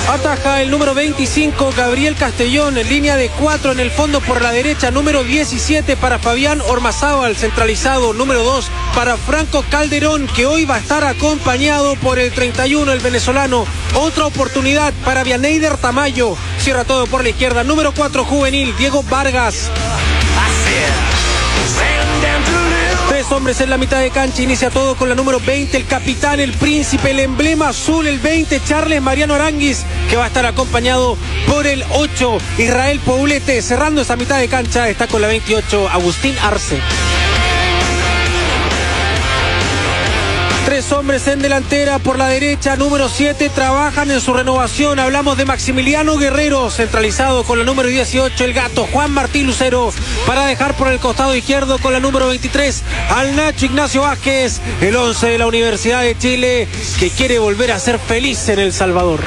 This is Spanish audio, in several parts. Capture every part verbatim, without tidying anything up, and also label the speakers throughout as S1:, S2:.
S1: Ataja el número veinticinco, Gabriel Castellón, en línea de cuatro en el fondo por la derecha. Número diecisiete para Fabián Ormazábal, centralizado. Número dos para Franco Calderón, que hoy va a estar acompañado por el treinta y uno, el venezolano. Otra oportunidad para Vianeyder Tamayo. Cierra todo por la izquierda. Número cuatro, juvenil, Diego Vargas. Tres hombres en la mitad de cancha, inicia todo con la número veinte, el capitán, el príncipe, el emblema azul, el veinte, Charles Mariano Aránguiz, que va a estar acompañado por el ocho, Israel Poblete. Cerrando esa mitad de cancha está con la veintiocho, Agustín Arce. Tres hombres en delantera por la derecha, número siete, trabajan en su renovación. Hablamos de Maximiliano Guerrero, centralizado con la número dieciocho, el gato Juan Martín Lucero, para dejar por el costado izquierdo con la número veintitrés al Nacho Ignacio Vázquez, el once de la Universidad de Chile, que quiere volver a ser feliz en El Salvador.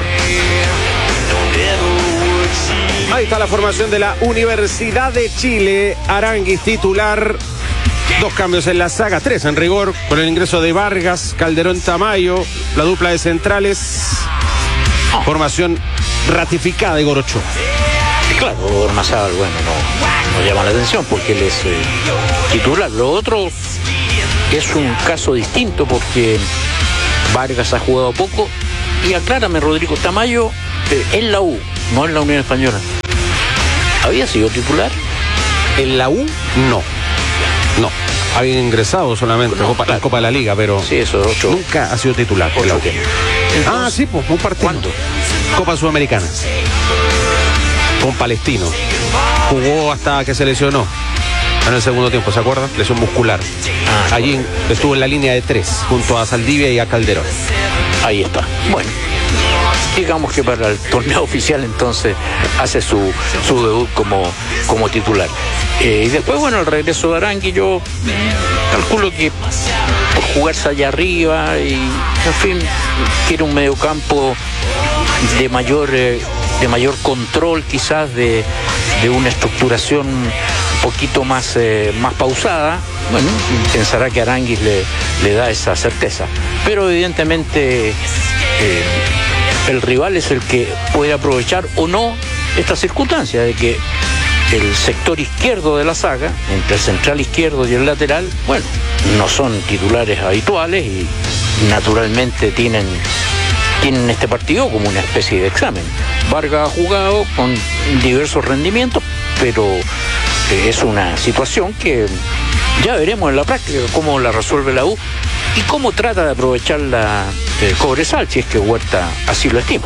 S2: Ahí está la formación de la Universidad de Chile. Aránguiz titular. Dos cambios en la saga, tres en rigor, con el ingreso de Vargas, Calderón Tamayo, la dupla de centrales. Formación ratificada de Igor Ochoa.
S3: Claro, Ormazábal, bueno, no, no llama la atención porque él es eh, titular. Lo otro es un caso distinto porque Vargas ha jugado poco. Y aclárame, Rodrigo, Tamayo eh, en la U, no en la Unión Española, ¿había sido titular?
S2: En la U, no. No, había ingresado solamente no, Copa, claro. en Copa de la Liga, pero
S3: sí, eso, ocho,
S2: nunca ha sido titular.
S3: Ocho,
S2: Entonces, ah, sí, pues un partido.
S3: ¿Cuándo?
S2: Copa Sudamericana. Con Palestino. Jugó hasta que se lesionó en el segundo tiempo, ¿se acuerdan? Lesión muscular. Ah, Allí bueno. estuvo en la línea de tres, junto a Saldivia y a Calderón.
S3: Ahí está. Bueno, digamos que para el torneo oficial entonces hace su, su debut como, como titular. Eh, y después, bueno, el regreso de Aránguiz, yo calculo que por jugarse allá arriba y, en fin, quiere un mediocampo de mayor, eh, de mayor control quizás, de, de una estructuración un poquito más, eh, más pausada. Bueno, pensará que Aránguiz le, le da esa certeza. Pero evidentemente eh, el rival es el que puede aprovechar o no esta circunstancia de que el sector izquierdo de la saga, entre el central izquierdo y el lateral, bueno, no son titulares habituales y naturalmente tienen, tienen este partido como una especie de examen. Vargas ha jugado con diversos rendimientos, pero eh, es una situación que ya veremos en la práctica cómo la resuelve la U y cómo trata de aprovechar la eh, Cobresal, si es que Huerta así lo estima.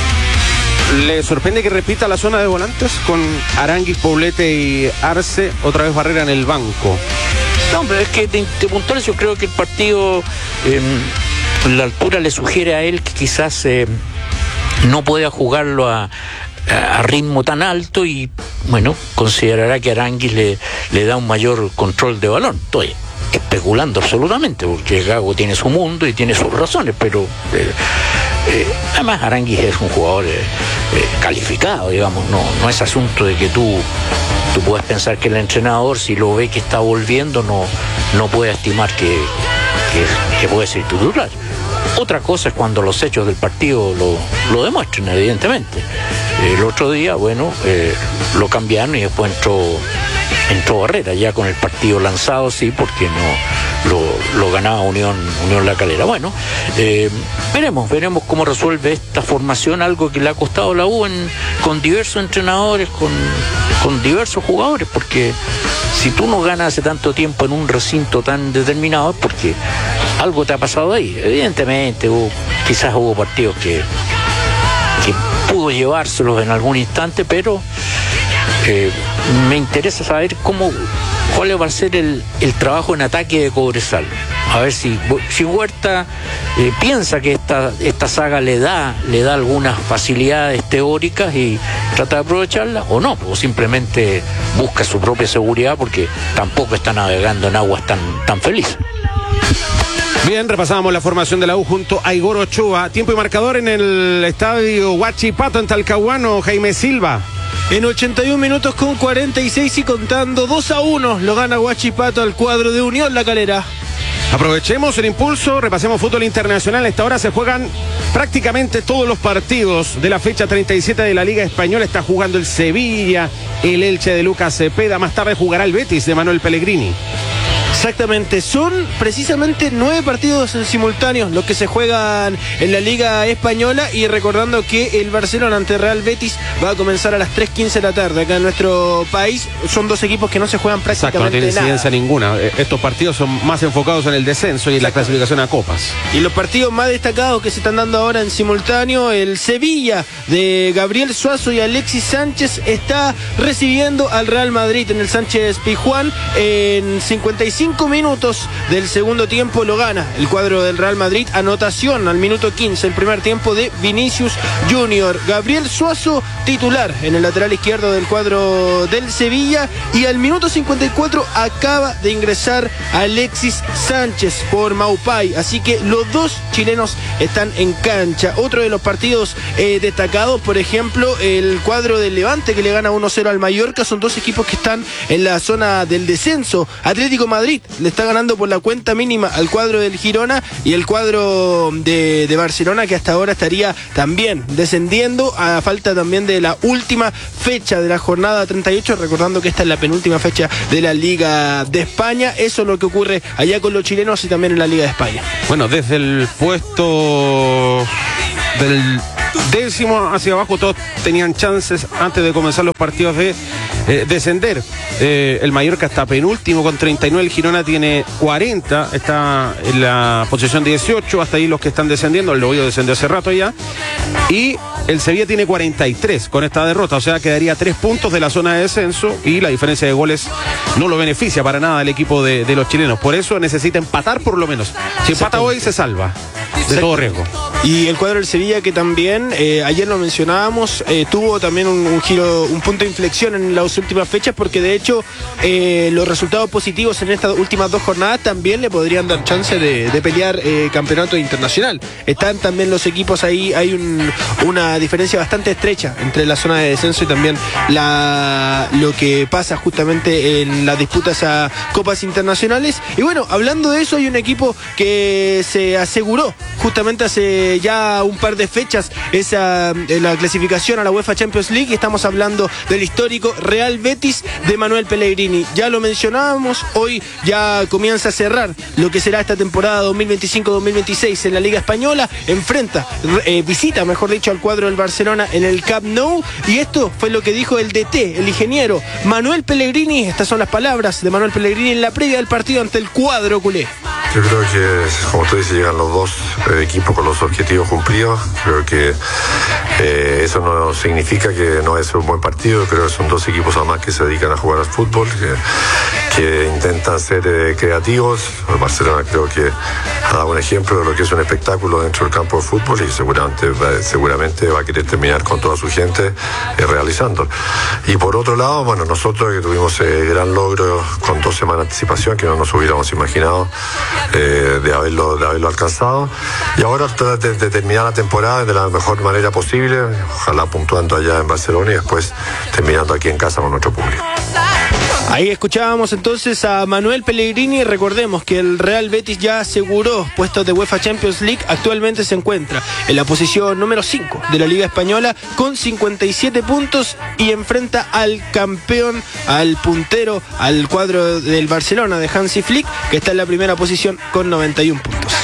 S2: ¿Le sorprende que repita la zona de volantes con Aránguiz, Poblete y Arce? Otra vez Barrera en el banco.
S3: No, pero es que de, de puntuales yo creo que el partido, eh, la altura le sugiere a él que quizás eh, no pueda jugarlo a, a, a ritmo tan alto y, bueno, considerará que Aránguiz le, le da un mayor control de balón. Estoy especulando absolutamente, porque Gago tiene su mundo y tiene sus razones, pero... Eh, Eh, además Aránguiz es un jugador eh, eh, calificado, digamos, no, no es asunto de que tú, tú puedas pensar que el entrenador, si lo ve que está volviendo, no, no puede estimar que, que, que puede ser titular. Otra cosa es cuando los hechos del partido lo, lo demuestren, evidentemente. El otro día, bueno, eh, lo cambiaron y después entró, entró Barrera, ya con el partido lanzado, sí, porque no lo, lo ganaba Unión, Unión La Calera. Bueno, eh, veremos, veremos cómo resuelve esta formación, algo que le ha costado la U en, con diversos entrenadores, con, con diversos jugadores, porque si tú no ganas hace tanto tiempo en un recinto tan determinado es porque algo te ha pasado ahí. Evidentemente, hubo, quizás hubo partidos que, que pudo llevárselos en algún instante, pero eh, me interesa saber cómo, cuál va a ser el, el trabajo en ataque de Cobresal. A ver si, si Huerta eh, piensa que esta, esta saga le da, le da algunas facilidades teóricas y trata de aprovecharlas, o no, o simplemente busca su propia seguridad porque tampoco está navegando en aguas tan, tan felices.
S2: Bien, repasábamos la formación de la U junto a Igor Ochoa. Tiempo y marcador en el estadio Huachipato en Talcahuano, Jaime Silva.
S1: En ochenta y un minutos con cuarenta y seis y contando, dos a uno lo gana Huachipato al cuadro de Unión La Calera.
S2: Aprovechemos el impulso, repasemos fútbol internacional. A esta hora se juegan prácticamente todos los partidos de la fecha treinta y siete de la Liga Española. Está jugando el Sevilla, el Elche de Lucas Cepeda. Más tarde jugará el Betis de Manuel Pellegrini.
S4: Exactamente, son precisamente nueve partidos en simultáneos los que se juegan en la Liga Española, y recordando que el Barcelona ante Real Betis va a comenzar a las tres quince de la tarde acá en nuestro país. Son dos equipos que no se juegan prácticamente nada.
S2: Exacto, no tiene incidencia ninguna. Estos partidos son más enfocados en el descenso y en la clasificación a copas.
S4: Y los partidos más destacados que se están dando ahora en simultáneo, el Sevilla de Gabriel Suazo y Alexis Sánchez está recibiendo al Real Madrid en el Sánchez Pizjuán. En cincuenta y cinco minutos del segundo tiempo lo gana el cuadro del Real Madrid. Anotación al minuto quince, el primer tiempo de Vinicius Junior. Gabriel Suazo titular en el lateral izquierdo del cuadro del Sevilla, y al minuto cincuenta y cuatro acaba de ingresar Alexis Sánchez por Maupay, así que los dos chilenos están en cancha. Otro de los partidos eh, destacados, por ejemplo, el cuadro del Levante que le gana uno cero al Mallorca. Son dos equipos que están en la zona del descenso. Atlético Madrid le está ganando por la cuenta mínima al cuadro del Girona, y el cuadro de, de Barcelona, que hasta ahora estaría también descendiendo a falta también de la última fecha de la jornada treinta y ocho, recordando que esta es la penúltima fecha de la Liga de España. Eso es lo que ocurre allá con los chilenos y también en la Liga de España.
S2: Bueno, desde el puesto del décimo hacia abajo todos tenían chances antes de comenzar los partidos de eh, descender. Eh, el Mallorca está penúltimo con treinta y nueve, el Girona tiene cuarenta, está en la posición dieciocho, hasta ahí los que están descendiendo. El Loboyo descendió hace rato ya, y el Sevilla tiene cuarenta y tres con esta derrota, o sea quedaría tres puntos de la zona de descenso, y la diferencia de goles no lo beneficia para nada el equipo de, de los chilenos. Por eso necesita empatar por lo menos. Si empata hoy se salva de todo riesgo.
S4: Y el cuadro del Sevilla, que también, eh, ayer lo mencionábamos, eh, tuvo también un, un giro, un punto de inflexión en las últimas fechas, porque de hecho eh, los resultados positivos en estas últimas dos jornadas también le podrían dar chance de, de pelear eh, campeonato internacional. Están también los equipos ahí, hay un, una diferencia bastante estrecha entre la zona de descenso y también la, lo que pasa justamente en las disputas a copas internacionales. Y bueno, hablando de eso, hay un equipo que se aseguró justamente hace ya un par de fechas esa la clasificación a la UEFA Champions League, y estamos hablando del histórico Real Betis de Manuel Pellegrini. Ya lo mencionábamos, hoy ya comienza a cerrar lo que será esta temporada dos mil veinticinco dos mil veintiséis en la Liga Española. Enfrenta, eh, visita mejor dicho al cuadro del Barcelona en el Camp Nou, y esto fue lo que dijo el D T, el ingeniero Manuel Pellegrini. Estas son las palabras de Manuel Pellegrini en la previa del partido ante el cuadro culé.
S5: Yo creo que, como tú dices, llegan los dos eh, equipos con los objetivos cumplidos. Creo que eh, eso no significa que no es un buen partido. Creo que son dos equipos además que se dedican a jugar al fútbol, que, que intentan ser eh, creativos. El Barcelona creo que ha dado un ejemplo de lo que es un espectáculo dentro del campo de fútbol, y seguramente va, seguramente va a querer terminar con toda su gente eh, realizando. Y por otro lado, bueno, nosotros que tuvimos eh, gran logro con dos semanas de anticipación, que no nos hubiéramos imaginado Eh, de haberlo de haberlo alcanzado, y ahora tratar de, de terminar la temporada de la mejor manera posible, ojalá puntuando allá en Barcelona y después terminando aquí en casa con nuestro público.
S4: Ahí escuchábamos entonces a Manuel Pellegrini. Recordemos que el Real Betis ya aseguró puestos de UEFA Champions League. Actualmente se encuentra en la posición número cinco de la Liga Española con cincuenta y siete puntos, y enfrenta al campeón, al puntero, al cuadro del Barcelona de Hansi Flick, que está en la primera posición con noventa y uno puntos.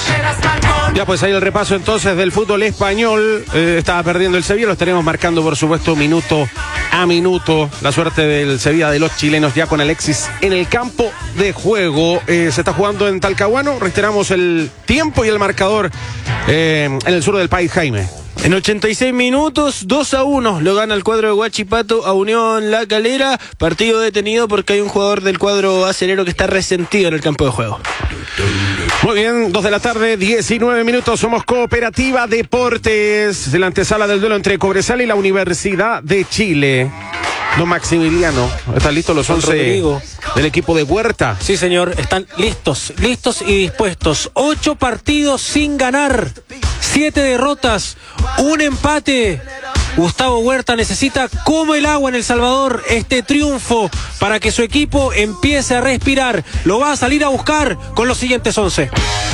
S2: Ya, pues ahí el repaso entonces del fútbol español. Eh, estaba perdiendo el Sevilla, lo estaremos marcando por supuesto minuto a minuto. La suerte del Sevilla de los chilenos ya con Alexis en el campo de juego. Eh, se está jugando en Talcahuano, reiteramos el tiempo y el marcador eh, en el sur del país, Jaime.
S4: En ochenta y seis minutos, dos a uno, lo gana el cuadro de Huachipato a Unión La Calera. Partido detenido porque hay un jugador del cuadro acelero que está resentido en el campo de juego.
S2: Muy bien, dos de la tarde, diecinueve minutos. Somos Cooperativa Deportes, de la antesala del duelo entre Cobresal y la Universidad de Chile. Don Maximiliano, ¿están listos los once del equipo de Huerta?
S1: Sí, señor, están listos, listos y dispuestos. Ocho partidos sin ganar, siete derrotas, un empate, Gustavo Huerta necesita como el agua en El Salvador este triunfo para que su equipo empiece a respirar. Lo va a salir a buscar con los siguientes once.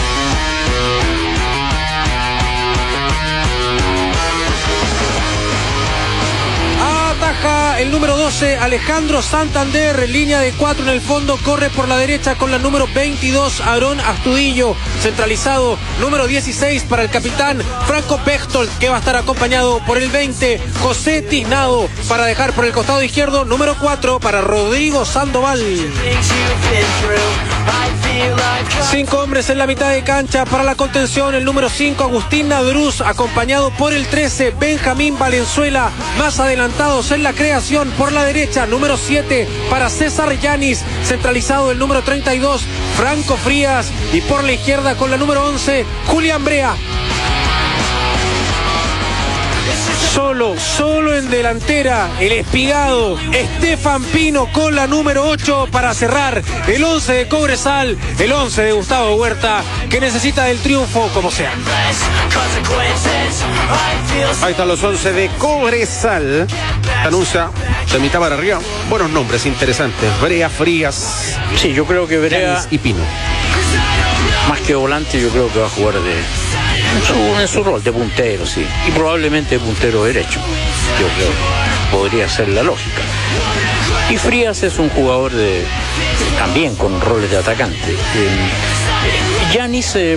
S1: El número doce, Alejandro Santander, línea de cuatro en el fondo, corre por la derecha con la número veintidós, Aarón Astudillo, centralizado, número dieciséis para el capitán Franco Bechtold, que va a estar acompañado por el veinte, José Tiznado, para dejar por el costado izquierdo, número cuatro para Rodrigo Sandoval. Cinco hombres en la mitad de cancha para la contención, el número cinco, Agustín Nadruz, acompañado por el trece, Benjamín Valenzuela, más adelantados en la creación por la derecha, número siete para César Yanis, centralizado el número treinta y dos, Franco Frías, y por la izquierda con la número once, Julián Brea. Solo, solo en delantera, el espigado Estefan Pino con la número ocho para cerrar el once de Cobresal, el once de Gustavo Huerta, que necesita del triunfo como sea.
S2: Ahí están los once de Cobresal. Anuncia de mitad para arriba. Buenos nombres interesantes. Brea, Frías.
S3: Sí, yo creo que Brea
S2: y Pino.
S3: Más que volante, yo creo que va a jugar de en su, en su rol de puntero, sí. Y probablemente puntero derecho. Yo creo que podría ser la lógica. Y Frías es un jugador de también con roles de atacante. Yanis, eh,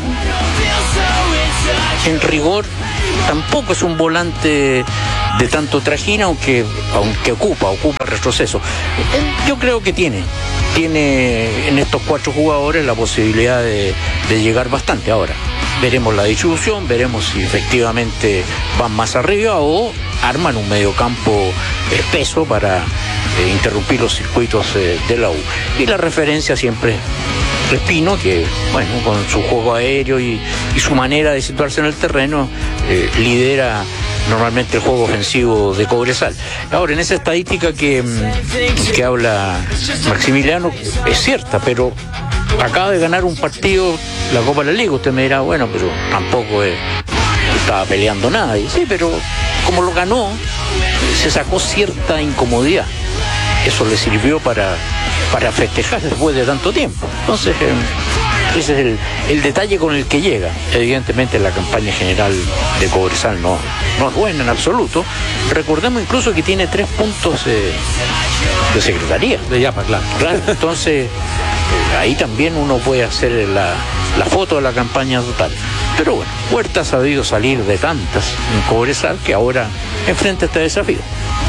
S3: en rigor, tampoco es un volante de tanto trajín, aunque, aunque ocupa, ocupa retroceso. Yo creo que tiene, tiene en estos cuatro jugadores la posibilidad de, de llegar bastante. Ahora, veremos la distribución, veremos si efectivamente van más arriba o arman un mediocampo espeso para eh, interrumpir los circuitos eh, de la U. Y la referencia siempre es Pino, que bueno, con su juego aéreo y, y su manera de situarse en el terreno, eh, lidera normalmente el juego ofensivo de Cobresal. Ahora, en esa estadística que, que habla Maximiliano, es cierta, pero acaba de ganar un partido, la Copa de la Liga. Usted me dirá, bueno, pero tampoco es, estaba peleando nada. Y sí, pero como lo ganó, se sacó cierta incomodidad. Eso le sirvió para, para festejar después de tanto tiempo. Entonces, eh, ese es el, el detalle con el que llega. Evidentemente la campaña general de Cobresal no, no es buena en absoluto. Recordemos incluso que tiene tres puntos eh, de secretaría.
S2: De Yapa, claro.
S3: Claro, entonces eh, ahí también uno puede hacer la, la foto de la campaña total. Pero bueno, Huerta ha sabido salir de tantas en Cobresal que ahora enfrenta este desafío.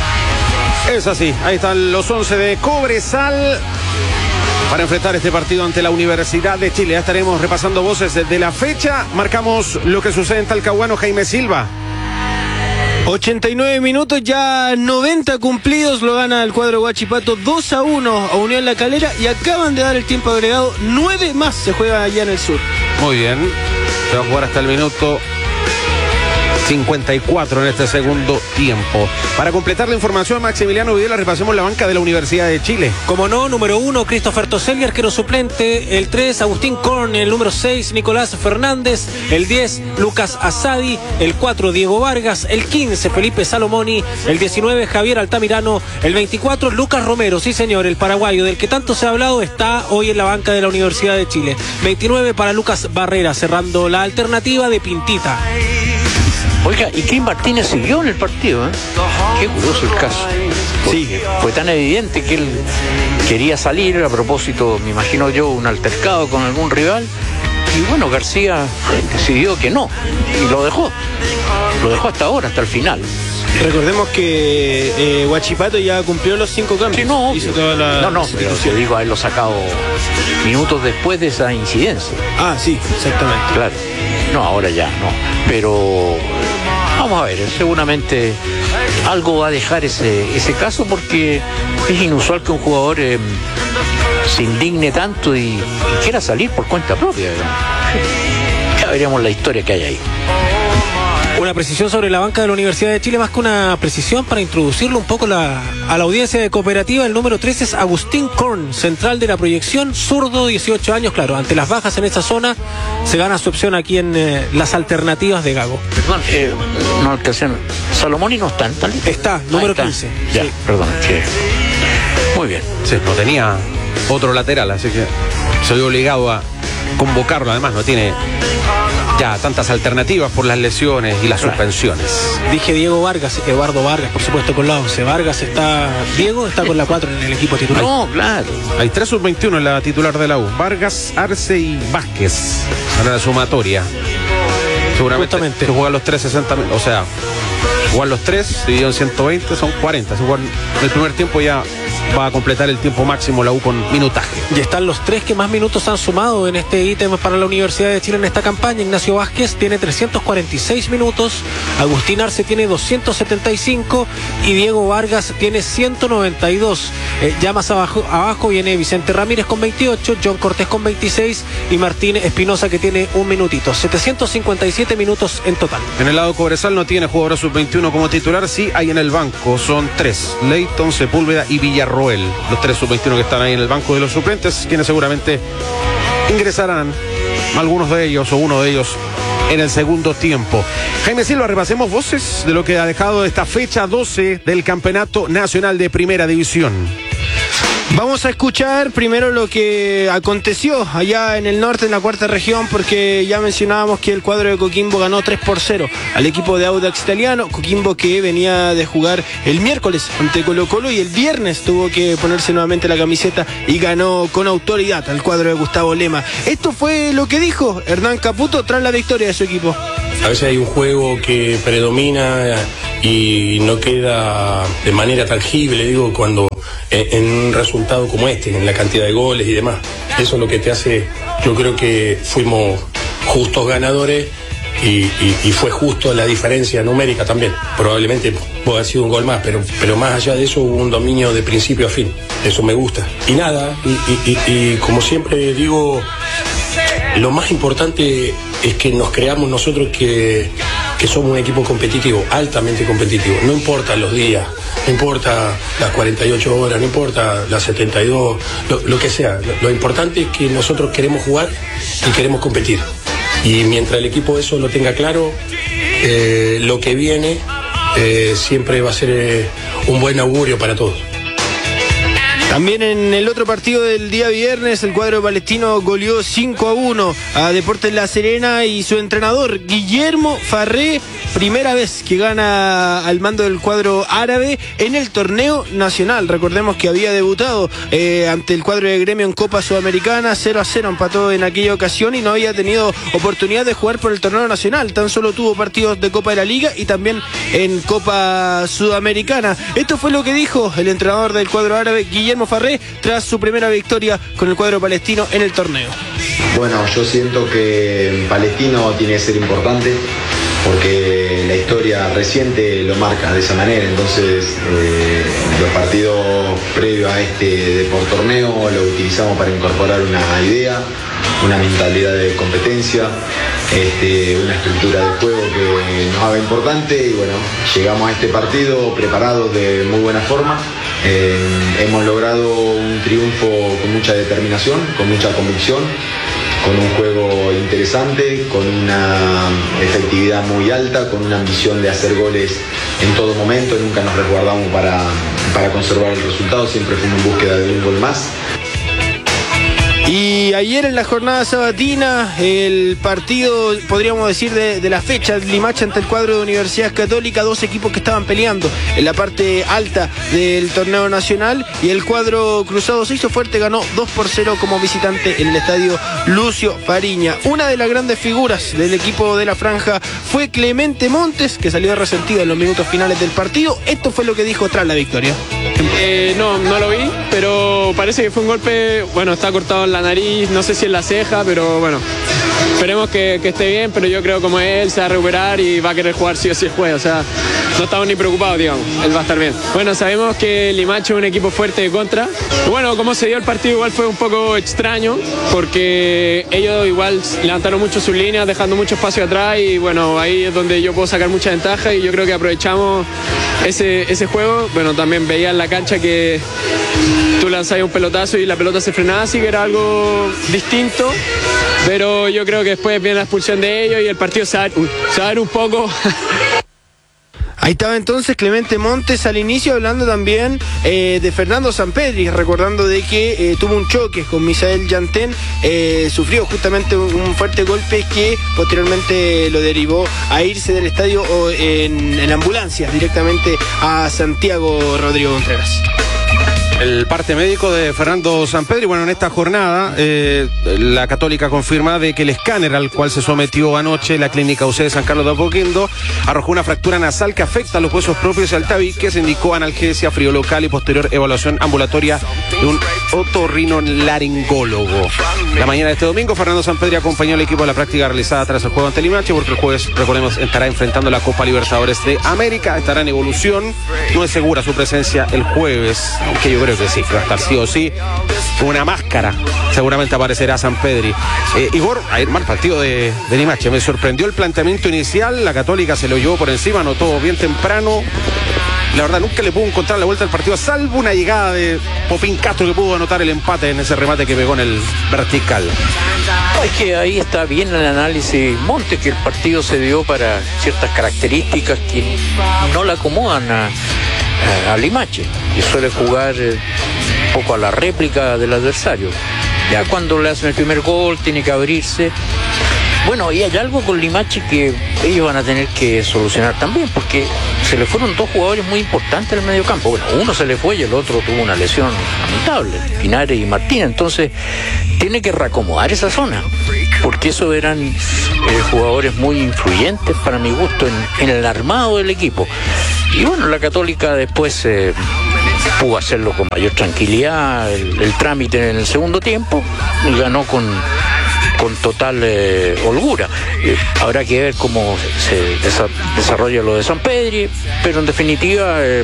S2: Es así, ahí están los once de Cobresal para enfrentar este partido ante la Universidad de Chile. Ya estaremos repasando voces de la fecha. Marcamos lo que sucede en Talcahuano. Jaime Silva.
S4: ochenta y nueve minutos, ya noventa cumplidos, lo gana el cuadro Huachipato dos a uno a Unión La Calera y acaban de dar el tiempo agregado, nueve más se juega allá en el sur.
S2: Muy bien, se va a jugar hasta el minuto cincuenta y cuatro en este segundo tiempo. Para completar la información, Maximiliano Videla, repasemos la banca de la Universidad de Chile.
S1: Como no, número uno, Christopher Toselli, arquero suplente. El tres, Agustín Korn. El número seis, Nicolás Fernández. El diez, Lucas Asadi. El cuatro, Diego Vargas. El quince, Felipe Salomoni. El diecinueve, Javier Altamirano. El veinticuatro, Lucas Romero. Sí, señor, el paraguayo del que tanto se ha hablado está hoy en la banca de la Universidad de Chile. veintinueve para Lucas Barrera, cerrando la alternativa de Pintita.
S3: Oiga, y Kim Martínez siguió en el partido, ¿eh? Qué curioso el caso. Sí. Fue tan evidente que él quería salir a propósito, me imagino yo, un altercado con algún rival. Y bueno, García decidió que no. Y lo dejó. Lo dejó hasta ahora, hasta el final.
S4: Recordemos que eh, Huachipato ya cumplió los cinco cambios.
S3: Sí, no,
S4: hizo toda la
S3: no, no, pero te digo, a él lo sacado minutos después de esa incidencia.
S4: Ah, sí, exactamente.
S3: Claro. No, ahora ya, no. Pero vamos a ver, seguramente algo va a dejar ese, ese caso, porque es inusual que un jugador eh, se indigne tanto y, y quiera salir por cuenta propia. ¿No? Ya veremos la historia que hay ahí.
S1: Una precisión sobre la banca de la Universidad de Chile, más que una precisión, para introducirlo un poco la, a la audiencia de Cooperativa. El número tres es Agustín Korn, central de la proyección, zurdo, dieciocho años. Claro, ante las bajas en esa zona, se gana su opción aquí en eh, las alternativas de Gago.
S3: Perdón, eh, no alcancé. Salomón y no está, ¿está listo?
S1: Está, número
S3: está.
S1: quince.
S3: Ya,
S1: Sí.
S3: perdón. Que... Muy bien.
S2: Sí, no tenía otro lateral, así que se vio obligado a convocarlo. Además, no tiene ya tantas alternativas por las lesiones y las suspensiones.
S1: Dije Diego Vargas, Eduardo Vargas, por supuesto, con la once. Vargas está, Diego está con la cuatro en el equipo titular.
S3: No, claro.
S2: Hay tres sub veintiuno en la titular de la U: Vargas, Arce y Vázquez. Para la sumatoria. Seguramente
S1: Justamente.
S2: si juegan los tres sesenta, o sea, jugar los tres dividido en ciento veinte son cuarenta. Si juegan el primer tiempo, ya va a completar el tiempo máximo la U con minutaje.
S1: Y están los tres que más minutos han sumado en este ítem para la Universidad de Chile en esta campaña. Ignacio Vázquez tiene trescientos cuarenta y seis minutos, Agustín Arce tiene doscientos setenta y cinco y Diego Vargas tiene ciento noventa y dos. Eh, ya más abajo, abajo viene Vicente Ramírez con veintiocho, John Cortés con veintiséis y Martín Espinosa, que tiene un minutito. setecientos cincuenta y siete minutos en total.
S2: En el lado Cobresal no tiene jugadores sub veintiuno como titular, sí hay en el banco. Son tres: Leighton, Sepúlveda y Villarroel. Los tres sub veintiuno que están ahí en el banco de los suplentes, quienes seguramente ingresarán, algunos de ellos o uno de ellos, en el segundo tiempo. Jaime Silva, repasemos voces de lo que ha dejado esta fecha doce del Campeonato Nacional de Primera División.
S4: Vamos a escuchar primero lo que aconteció allá en el norte, en la cuarta región, porque ya mencionábamos que el cuadro de Coquimbo ganó tres por cero al equipo de Audax Italiano. Coquimbo, que venía de jugar el miércoles ante Colo Colo y el viernes tuvo que ponerse nuevamente la camiseta y ganó con autoridad al cuadro de Gustavo Lema. Esto fue lo que dijo Hernán Caputo tras la victoria de su equipo.
S6: A veces hay un juego que predomina y no queda de manera tangible, digo, cuando en un resultado como este, en la cantidad de goles y demás. Eso es lo que te hace, yo creo que fuimos justos ganadores y, y, y fue justo la diferencia numérica también. Probablemente puede haber sido un gol más, pero, pero más allá de eso hubo un dominio de principio a fin. Eso me gusta. Y nada, y, y, y, y como siempre digo, lo más importante es que nos creamos nosotros que, que somos un equipo competitivo, altamente competitivo. No importa los días, no importa las cuarenta y ocho horas, no importa las setenta y dos, lo, lo que sea. Lo, lo importante es que nosotros queremos jugar y queremos competir. Y mientras el equipo eso lo tenga claro, eh, lo que viene eh, siempre va a ser eh, un buen augurio para todos.
S4: También en el otro partido del día viernes, el cuadro palestino goleó cinco a uno a Deportes La Serena y su entrenador Guillermo Farré, primera vez que gana al mando del cuadro árabe en el torneo nacional. Recordemos que había debutado eh, ante el cuadro de Gremio en Copa Sudamericana, cero a cero empató en aquella ocasión y no había tenido oportunidad de jugar por el torneo nacional. Tan solo tuvo partidos de Copa de la Liga y también en Copa Sudamericana. Esto fue lo que dijo el entrenador del cuadro árabe, Guillermo Farré, tras su primera victoria con el cuadro palestino en el torneo.
S7: Bueno, yo siento que Palestino tiene que ser importante porque la historia reciente lo marca de esa manera. Entonces eh, los partidos previos a este Deport Torneo lo utilizamos para incorporar una idea, una mentalidad de competencia, este, una estructura de juego que nos haga importante y bueno, llegamos a este partido preparados de muy buena forma. Eh, hemos logrado un triunfo con mucha determinación, con mucha convicción, con un juego interesante, con una efectividad muy alta, con una ambición de hacer goles en todo momento. Nunca nos resguardamos para, para conservar el resultado, siempre fuimos en búsqueda de un gol más.
S4: Y ayer en la jornada sabatina, el partido, podríamos decir, de, de la fecha, Limache ante el cuadro de Universidad Católica, dos equipos que estaban peleando en la parte alta del torneo nacional, y el cuadro cruzado se hizo fuerte, ganó dos por cero como visitante en el estadio Lucio Fariña. Una de las grandes figuras del equipo de la franja fue Clemente Montes, que salió resentido en los minutos finales del partido. Esto fue lo que dijo tras la victoria.
S8: Eh, no, no lo vi, pero parece que fue un golpe, bueno, está cortado en la nariz, no sé si en la ceja, pero bueno, esperemos que, que esté bien, pero yo creo como él se va a recuperar y va a querer jugar sí o sí el juego, o sea, no estamos ni preocupados, digamos. Él va a estar bien. Bueno, sabemos que Limache es un equipo fuerte de contra. Bueno, como se dio el partido igual fue un poco extraño, porque ellos igual levantaron mucho sus líneas, dejando mucho espacio atrás, y bueno, ahí es donde yo puedo sacar mucha ventaja, y yo creo que aprovechamos ese, ese juego. Bueno, también veía en la cancha que tú lanzabas un pelotazo y la pelota se frenaba, así que era algo distinto, pero yo creo que después viene la expulsión de ellos y el partido se va, uy, se va a ver un poco.
S4: Ahí estaba entonces Clemente Montes al inicio, hablando también eh, de Fernando Sampedri, recordando de que eh, tuvo un choque con Misael Yantén, eh, sufrió justamente un, un fuerte golpe que posteriormente lo derivó a irse del estadio o en, en ambulancia directamente a Santiago Rodrigo Contreras.
S2: El parte médico de Fernando Sampedri. Bueno, en esta jornada eh, la Católica confirma de que el escáner al cual se sometió anoche la clínica U C de San Carlos de Apoquindo arrojó una fractura nasal que afecta a los huesos propios y al tabique. Se indicó analgesia, frío local y posterior evaluación ambulatoria de un otorrinolaringólogo. La mañana de este domingo, Fernando Sampedri acompañó al equipo de la práctica realizada tras el juego ante Limache, porque el jueves, recordemos, estará enfrentando la Copa Libertadores de América. Estará en evolución. No es segura su presencia el jueves, aunque yo creo que sí, va a estar sí o sí. Una máscara, seguramente aparecerá Sampedri. Eh, Igor, ayer mal partido de, de Limache. Me sorprendió el planteamiento inicial. La Católica se lo llevó por encima, anotó bien temprano. La verdad, nunca le pudo encontrar la vuelta al partido, salvo una llegada de Popín Castro, que pudo anotar el empate en ese remate que pegó en el vertical.
S3: Es que ahí está bien el análisis Monte, que el partido se dio para ciertas características que no le acomodan a, a, a Limache, que suele jugar eh, un poco a la réplica del adversario. Ya cuando le hacen el primer gol tiene que abrirse. Bueno, y hay algo con Limache que ellos van a tener que solucionar también, porque se le fueron dos jugadores muy importantes en el medio campo. Bueno, uno se le fue y el otro tuvo una lesión lamentable, Pinares y Martín. Entonces, tiene que reacomodar esa zona, porque esos eran eh, jugadores muy influyentes para mi gusto en, en el armado del equipo. Y bueno, la Católica después eh, pudo hacerlo con mayor tranquilidad, el, el trámite en el segundo tiempo, y ganó con... con total eh, holgura. Eh, habrá que ver cómo se desa- desarrolla lo de Sampedri, pero en definitiva eh,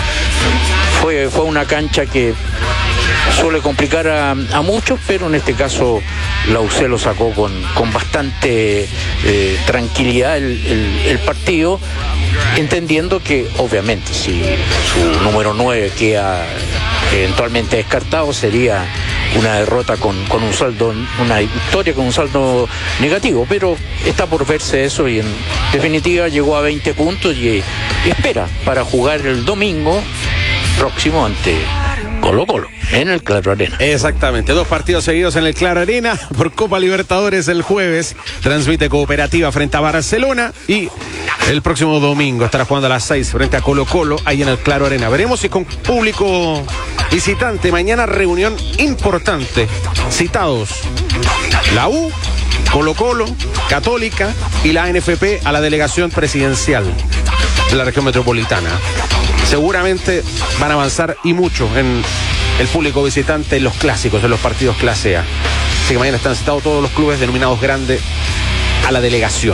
S3: fue, fue una cancha que suele complicar a, a muchos, pero en este caso la U C lo sacó con, con bastante eh, tranquilidad el, el, el partido, entendiendo que obviamente si su número nueve queda eventualmente descartado, sería una derrota con, con un saldo, una victoria con un saldo negativo, pero está por verse eso, y en definitiva llegó a veinte puntos y, y espera para jugar el domingo próximo ante Colo Colo en el Claro Arena.
S2: Exactamente, dos partidos seguidos en el Claro Arena por Copa Libertadores el jueves. Transmite Cooperativa frente a Barcelona, y el próximo domingo estará jugando a las seis frente a Colo Colo ahí en el Claro Arena. Veremos si con público visitante. Mañana reunión importante. Citados la U, Colo Colo, Católica y la A N F P a la delegación presidencial de la región metropolitana. Seguramente van a avanzar y mucho en el público visitante en los clásicos, en los partidos clase A. Así que mañana están citados todos los clubes denominados grandes a la delegación.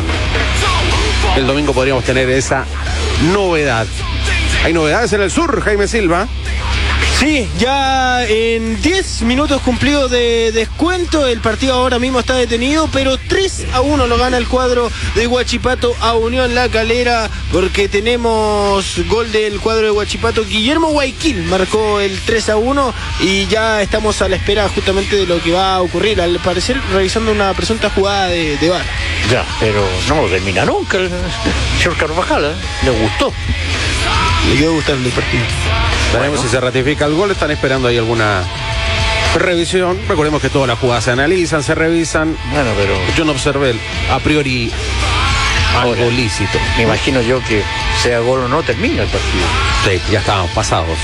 S2: El domingo podríamos tener esa novedad. Hay novedades en el sur, Jaime Silva.
S4: Sí, ya en diez minutos cumplidos de descuento, el partido ahora mismo está detenido, pero tres a uno lo gana el cuadro de Huachipato a Unión La Calera, porque tenemos gol del cuadro de Huachipato. Guillermo Guayquil marcó el tres a uno y ya estamos a la espera justamente de lo que va a ocurrir, al parecer revisando una presunta jugada de, de V A R.
S3: Ya, pero no lo termina nunca el señor Carvajal, ¿eh? Le gustó.
S4: Le quedó gustando el partido.
S2: Veremos si se ratifica el gol. Están esperando ahí alguna revisión. Recordemos que todas las jugadas se analizan, se revisan.
S3: Bueno, pero
S2: yo no observé a priori algo
S3: ahora,
S2: lícito.
S3: Me imagino yo que sea gol o no, termina el partido.
S2: Sí, ya estábamos pasados.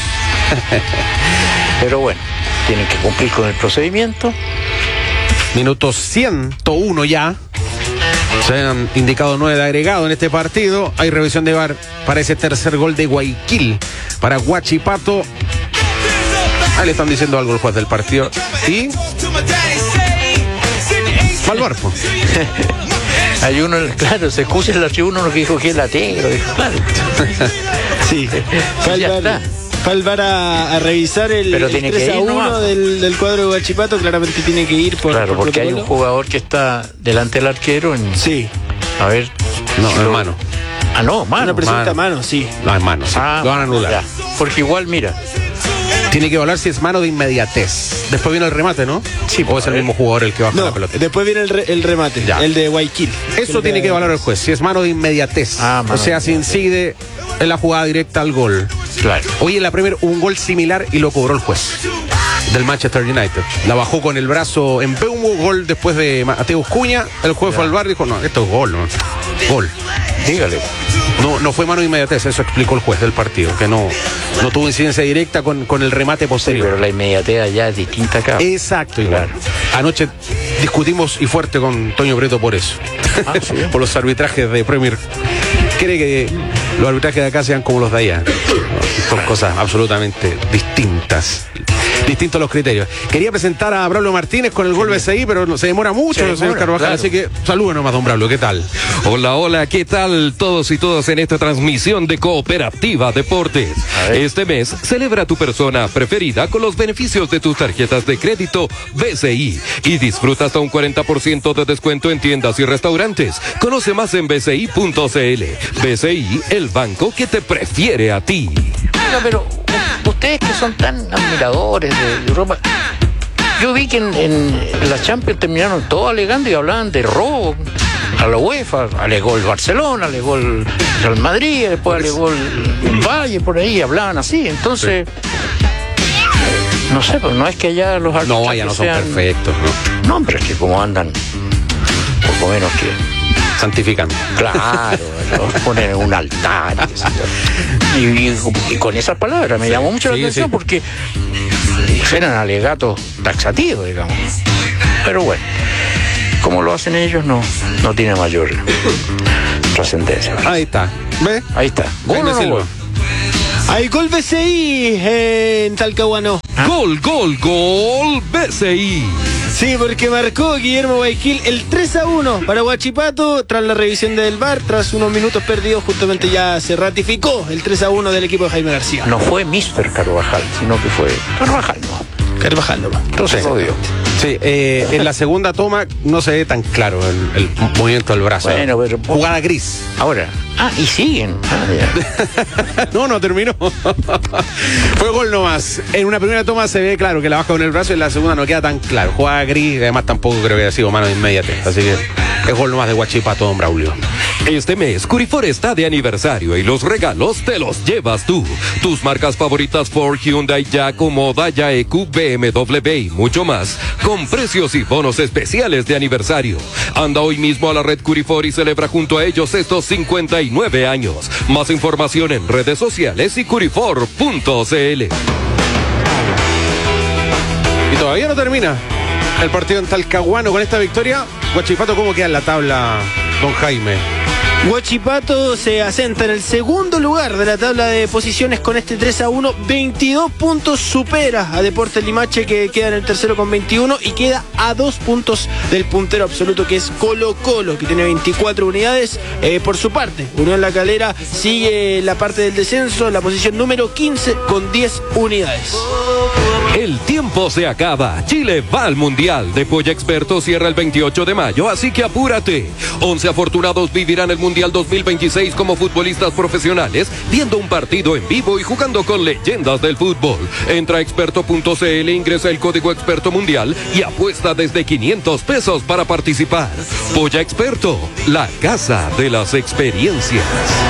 S3: Pero bueno, tienen que cumplir con el procedimiento.
S2: Minuto ciento uno ya. Se han indicado nueve de agregado en este partido. Hay revisión de V A R para ese tercer gol de Guayquil para Huachipato. Ahí le están diciendo algo al juez del partido. Y Malvarpo.
S3: Hay uno, claro, se escucha en la tribuna uno que dijo que es latero, dijo, claro.
S4: Sí, falta. Falvar a, a revisar el,
S3: Pero
S4: el
S3: tiene
S4: tres
S3: que
S4: a
S3: ir
S4: uno
S3: nomás.
S4: del, del cuadro de Huachipato, claramente tiene que ir por
S3: Claro,
S4: por
S3: porque hay un
S4: protocolo.
S3: jugador que está delante del arquero en...
S4: Sí.
S3: A ver.
S2: No,
S3: si lo-
S2: hermano.
S3: Ah, no, mano.
S4: Una presunta
S2: mano.
S4: mano, sí.
S2: No, es mano, sí.
S3: Ah,
S2: Lo van a anular.
S3: ya. Porque igual, mira,
S2: Tiene que evaluar si es mano de inmediatez. Después viene el remate, ¿no?
S3: Sí,
S2: o es el
S3: a ver.
S2: mismo jugador el que baja
S4: No,
S2: la pelota.
S4: después viene el, re- el remate,
S2: Ya.
S4: el de Guayaquil.
S2: Eso
S4: El
S2: tiene
S4: de-
S2: que evaluar el juez, si es mano de inmediatez.
S3: Ah, mano
S2: o sea,
S3: de
S2: si
S3: inmediatez.
S2: incide en la jugada directa al gol.
S3: claro.
S2: Hoy en la Premier un gol similar y lo cobró el juez del Manchester United. La bajó con el brazo en Peumo, gol después de Mateus Cuña. El juez fue al bar y dijo, no, esto es gol, no. Gol.
S3: Dígale.
S2: No, no fue mano de inmediatez, eso explicó el juez del partido, que no, no tuvo incidencia directa con, con el remate
S3: Sí,
S2: posterior.
S3: pero la inmediatez allá es distinta acá.
S2: Exacto, igual.
S3: Claro.
S2: Anoche discutimos y fuerte con Toño Prieto por eso.
S3: Ah, ¿sí?
S2: Por los arbitrajes de Premier. Cree que los arbitrajes de acá sean como los de allá. Son cosas absolutamente distintas. Distintos los criterios. Quería presentar a Braulio Martínez con el gol B C I, pero no, se demora mucho,
S3: Se demora,
S2: señor Carvajal.
S3: claro.
S2: Así que saludos nomás, don Braulio. ¿Qué tal?
S9: Hola, hola, ¿qué tal todos y todas en esta transmisión de Cooperativa Deportes? Este mes celebra tu persona preferida con los beneficios de tus tarjetas de crédito B C I y disfruta hasta un cuarenta por ciento de descuento en tiendas y restaurantes. Conoce más en b c i punto c l. B C I, el banco que te prefiere a ti.
S3: Oiga, pero u- ustedes que son tan admiradores de Europa, yo vi que en, en la Champions terminaron todos alegando y hablaban de robo a la UEFA. Alegó el Barcelona, alegó el Real Madrid, después alegó el, el Valle, por ahí hablaban así. Entonces, no sé, pues no es que allá los árbitros
S2: No, allá no son
S3: sean-
S2: perfectos, ¿no?
S3: No, pero es que como andan, poco menos que...
S2: Santificando.
S3: Claro, los ponen en un altar. y qué sé yo. Y, y- y con esas palabras me llamó mucho la
S2: sí,
S3: atención
S2: sí.
S3: porque eran alegatos taxativos, digamos. Pero bueno, como lo hacen ellos, no, no tiene mayor trascendencia.
S2: Ahí está. ¿Ve?
S3: Ahí está. ¿Gol
S2: Jaime
S3: o no
S2: Silva.
S3: gol?
S4: Hay gol B C I en Talcahuano.
S9: Gol, gol, gol, B C I.
S4: Sí, porque marcó Guillermo Guayaquil el tres a uno para Huachipato tras la revisión del V A R, tras unos minutos perdidos, justamente ya se ratificó el tres a uno del equipo de Jaime García.
S3: No fue mister Carvajal, sino que fue Carvajal, no.
S4: Carvajal nomás.
S3: Entonces, odio.
S2: Sí, eh, en la segunda toma no se ve tan claro el, el movimiento del brazo.
S3: Bueno, pero-
S2: Jugada gris.
S3: Ahora, ah, y siguen. Ah, ya.
S2: No, no terminó. Fue gol nomás. En una primera toma se ve claro que la baja con el brazo y en la segunda no queda tan claro. Jugada gris, además tampoco creo que haya sido mano de inmediatez. Así que es gol nomás de Huachipato, don Braulio.
S9: Este mes, Curifor está de aniversario y los regalos te los llevas tú. Tus marcas favoritas Ford, Hyundai, Yaco, Moda, Yaeku, B M W y mucho más, con precios y bonos especiales de aniversario. Anda hoy mismo a la red Curifor y celebra junto a ellos estos cincuenta y nueve años. Más información en redes sociales y curifor punto c l.
S2: Y todavía no termina el partido en Talcahuano con esta victoria. Huachipato, ¿cómo queda en la tabla, don Jaime?
S4: Huachipato se asenta en el segundo lugar de la tabla de posiciones con este tres a uno, veintidós puntos, supera a Deportes Limache, que queda en el tercero con veintiuno y queda a dos puntos del puntero absoluto, que es Colo Colo, que tiene veinticuatro unidades. Eh, por su parte, Unión La Calera sigue la parte del descenso en la posición número quince con diez unidades.
S9: El tiempo se acaba. Chile va al Mundial. De Polla Experto cierra el veintiocho de mayo, así que apúrate. once afortunados vivirán el Mundial dos mil veintiséis como futbolistas profesionales, viendo un partido en vivo y jugando con leyendas del fútbol. Entra a experto punto c l, ingresa el código Experto Mundial y apuesta desde quinientos pesos para participar. Polla Experto, la casa de las experiencias.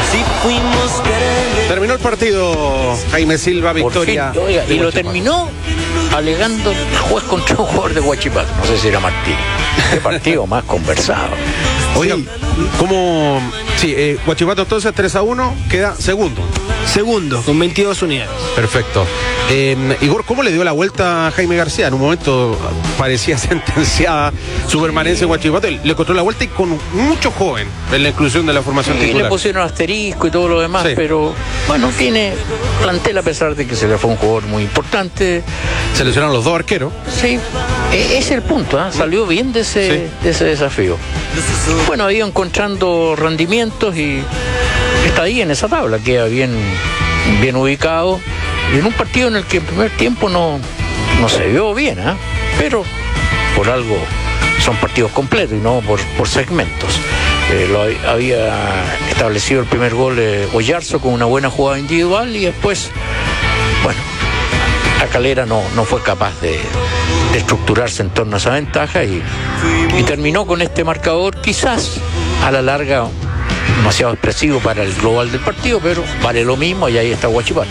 S2: Terminó el partido, Jaime Silva,
S3: Por
S2: victoria.
S3: fin, oiga,
S2: de
S3: y lo
S2: Huachipato.
S3: terminó alegando el juez contra un jugador de Huachipato. No sé si era Martín. Qué partido más conversado.
S2: Oiga, ¿cómo? Sí, eh, Huachipato entonces tres a uno, queda segundo.
S4: Segundo, con veintidós unidades.
S2: Perfecto. Eh, Igor, ¿cómo le dio la vuelta a Jaime García? En un momento parecía sentenciada su permanencia en Huachipato. Le encontró la vuelta y con mucho joven en la inclusión de la formación
S3: sí,
S2: titular.
S3: Le pusieron asterisco y todo lo demás, sí. Pero bueno, tiene plantel a pesar de que se le fue un jugador muy importante.
S2: Se lesionaron los dos arqueros.
S3: Sí, ese es el punto, ¿eh? Salió bien de ese, sí. de ese desafío. Bueno, ha ido encontrando rendimientos y está ahí en esa tabla, queda bien, bien ubicado. Y en un partido en el que en primer tiempo no, no se vio bien, ¿eh? Pero por algo son partidos completos y no por, por segmentos. Eh, lo había establecido el primer gol eh, Oyarzo con una buena jugada individual y después, bueno, la Calera no, no fue capaz de, de estructurarse en torno a esa ventaja y, y terminó con este marcador quizás a la larga demasiado expresivo para el global del partido, pero vale lo mismo y ahí está Huachipato.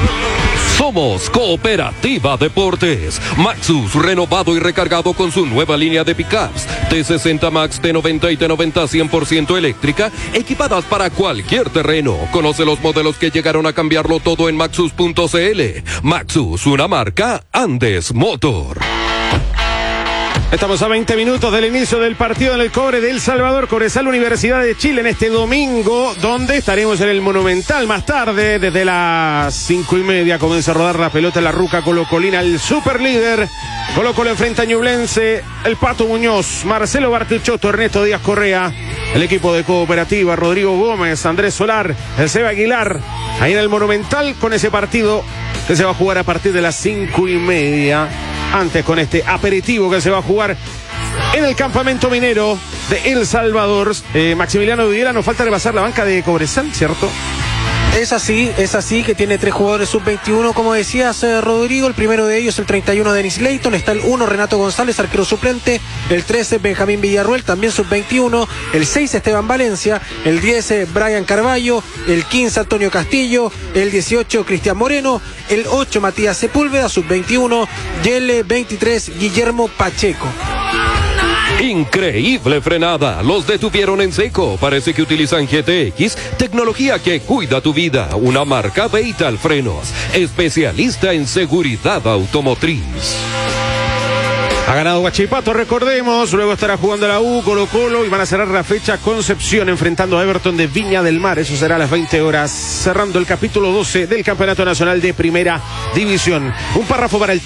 S9: Somos Cooperativa Deportes. Maxus, renovado y recargado con su nueva línea de pickups. T sesenta Max, T noventa y T noventa cien por ciento eléctrica, equipadas para cualquier terreno. Conoce los modelos que llegaron a cambiarlo todo en maxus punto c l. Maxus, una marca Andes Motor.
S2: Estamos a veinte minutos del inicio del partido en el Cobre de El Salvador, Cobresal Universidad de Chile en este domingo, donde estaremos en el Monumental más tarde, desde las cinco y media comienza a rodar la pelota en la Ruca Colo-Colina, el superlíder. Colo-Colo enfrenta a Ñublense, el Pato Muñoz, Marcelo Bartichotto, Ernesto Díaz Correa, el equipo de Cooperativa, Rodrigo Gómez, Andrés Solar, el Seba Aguilar, ahí en el Monumental con ese partido que se va a jugar a partir de las cinco y media. Antes con este aperitivo que se va a jugar en el campamento minero de El Salvador. Eh, Maximiliano Vidiera, nos falta repasar la banca de Cobresal, ¿cierto?
S1: Es así, es así, que tiene tres jugadores sub veintiuno, como decías, eh, Rodrigo. El primero de ellos, el treinta y uno, Denis Leighton. Está el uno, Renato González, arquero suplente. El trece, Benjamín Villarruel, también sub veintiuno. El seis, Esteban Valencia. El diez, Brian Carballo. El quince, Antonio Castillo. El dieciocho, Cristian Moreno. El ocho, Matías Sepúlveda, sub veintiuno. Y el veintitrés, Guillermo Pacheco.
S9: Increíble frenada, los detuvieron en seco. Parece que utilizan G T X, tecnología que cuida tu vida. Una marca Beital Frenos, especialista en seguridad automotriz.
S2: Ha ganado Huachipato, recordemos, luego estará jugando la U, Colo Colo, y van a cerrar la fecha Concepción enfrentando a Everton de Viña del Mar. Eso será a las veinte horas, cerrando el capítulo doce del Campeonato Nacional de Primera División. Un párrafo para el